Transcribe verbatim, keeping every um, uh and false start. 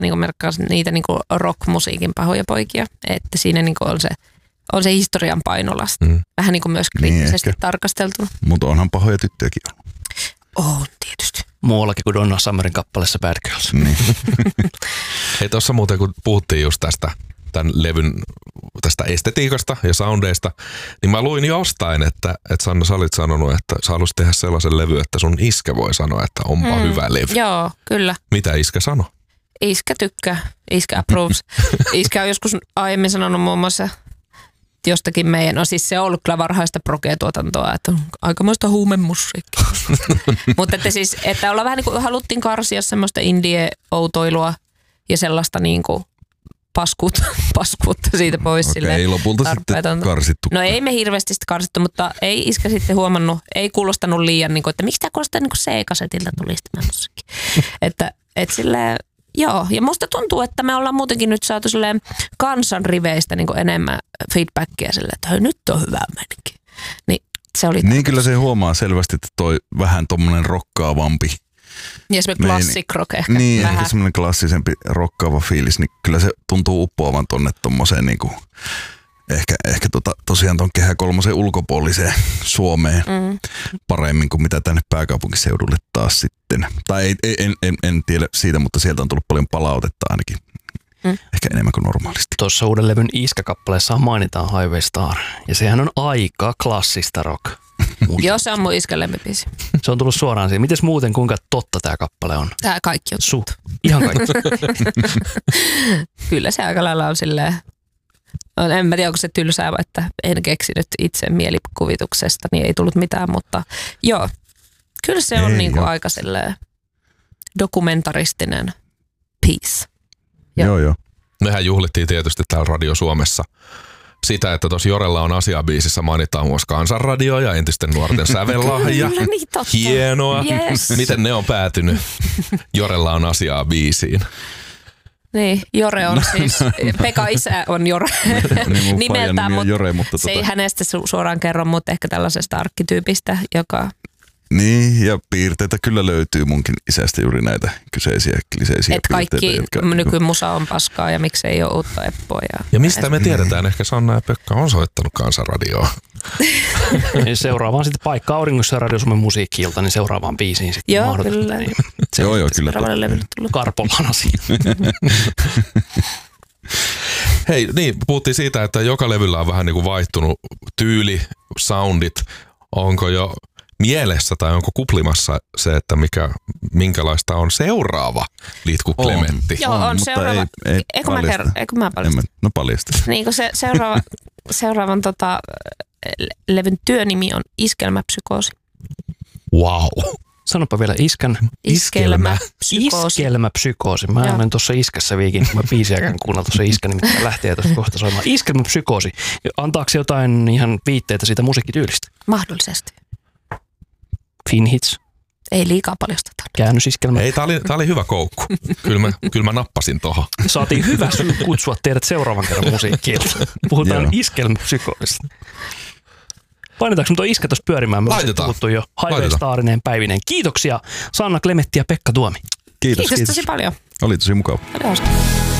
niin merkkaa niitä niin rock-musiikin pahoja poikia, että siinä niin on se on se historian painolasti. Mm. Vähän niin kuin myös kriittisesti niin tarkasteltuna. Mutta onhan pahoja tyttöjäkin ollut. On tietysti. Muuallakin kuin Donna Summerin kappaleessa Bad Girls. Niin. Hei, tuossa muuten kun puhuttiin just tästä tämän levyn tästä estetiikasta ja soundeista, niin mä luin jostain, että, että Sanna, sä olit sanonut, että sä haluaisit tehdä sellaisen levy, että sun iskä voi sanoa, että onpa mm. hyvä levy. Joo, kyllä. Mitä iskä sanoi? Iskä tykkää. Iskä approves. Iskä on joskus aiemmin sanonut muun muassa jostakin meidän, no siis se on ollut kyllä varhaista progea-tuotantoa, että on aikamoista huumemusiikkia. Mutta että siis, että ollaan vähän niin kuin haluttiin karsia semmoista indie-outoilua ja sellaista niin kuin paskuutta, paskuutta siitä pois. Okei, okay, lopulta tarpeetonta. Sitten karsittu. No ei me hirveästi sitten karsittu, mutta ei iskä sitten huomannut, ei kuulostanut liian, niin kuin, että miksi tämä kuulostaa niin kuin C-kasetilta tuli sitten musiikki. että että silleen, joo, ja musta tuntuu, että me ollaan muutenkin nyt saatu silleen kansan riveistä niin kuin enemmän feedbackia silleen, että nyt on hyvä meininki. Niin se oli niin kyllä se huomaa selvästi, että toi vähän tommonen rokkaavampi. Ja semmoinen classic rock ehkä. Niin, vähän. ehkä semmoinen klassisempi rokkaava fiilis, niin kyllä se tuntuu uppoavan tonne tommoseen niinku, ehkä, ehkä tota, tosiaan ton Kehä kolmosen ulkopuoliseen Suomeen mm. paremmin kuin mitä tänne pääkaupunkiseudulle taas sitten. Tai ei, en, en, en tiedä siitä, mutta sieltä on tullut paljon palautetta ainakin. Mm. Ehkä enemmän kuin normaalisti. Tuossa uuden levyn Iskä-kappaleessa mainitaan Highway Star. Ja sehän on aika klassista rock. Joo, se on mun iskän lempibiisi. Se on tullut suoraan siihen. Mites muuten, kuinka totta tämä kappale on? Tää kaikki on totta. Su. Ihan kaikki. Kyllä se aika lailla on silleen, en mä tiedä, onko se tylsää, että en keksinyt itse mielikuvituksesta, niin ei tullut mitään, mutta joo, kyllä se on ei, niinku aika silleen dokumentaristinen piece. Joo, joo. joo. Mehän juhlittiin tietysti täällä Radio Suomessa sitä, että tuossa Jorella on asiabiisissä mainitaan myös Kansanradio ja entisten nuorten sävellahja. Kyllä, niin totta. Hienoa. Yes. Miten ne on päätynyt? Jorella on asiaa biisiin. Niin, Jore on siis, Pekka isä on Jore niin nimeltään, mutta Jore, mutta se tota... ei hänestä su- suoraan kerro, mutta ehkä tällaisesta arkkityypistä, joka... Niin, ja piirteitä kyllä löytyy munkin isästä juuri näitä kyseisiä kliseisiä et piirteitä. kaikki jotka... nykymusa on paskaa ja miksei ole uutta Eppoa. Ja, ja mistä me tiedetään? Ehkä Sanna ja Pekka on soittanut Kansanradioa. Seuraavaan sitten paikka auringossa Radio Suomen musiikki-ilta, niin seuraavaan biisiin sitten. Joo, kyllä. Niin. Se joo, joo, kyllä. Karpolan asia. Hei, niin, puhuttiin siitä, että joka levyllä on vähän niin kuin vaihtunut tyyli, soundit. Onko jo mielessä tai onko kuplimassa se, että mikä, minkälaista on seuraava Litku Klementti? Joo, on, on seuraava. Ei, ei eikö, mä kerro, eikö mä paljasta? No paljasta. Niin kuin se seuraava, seuraavan tota, levyn työnimi on Iskelmäpsykoosi. Wow. Sanopa vielä iskän. Iskelmäpsykoosi. Iskelmäpsykoosi. Mä olen tuossa Iskässä viikin. Mä biisiäkään kuunnella tuossa Iskä, nimittäin lähtee tuosta kohta soimaan. Iskelmäpsykoosi. Antaako se jotain ihan viitteitä siitä musiikkityylistä? Mahdollisesti. Finhits. Ei liikaa paljasteta. Käännösiskelmä. Ei, tää oli, tää oli hyvä koukku. Kyllä mä, kyllä mä nappasin tohon. Saatiin hyvä syy kutsua teidät seuraavan kerran musiikkiilta. Puhutaan iskelmäpsykoosista. Painetaanko me tuo Iskä tuossa pyörimään? Me Laitetaan. puhuttu jo Highway Starineen päivinen. Kiitoksia Sanna Klementti ja Pekka Tuomi. Kiitos, kiitos. Kiitos tosi paljon. Oli tosi mukava. Oli hauska.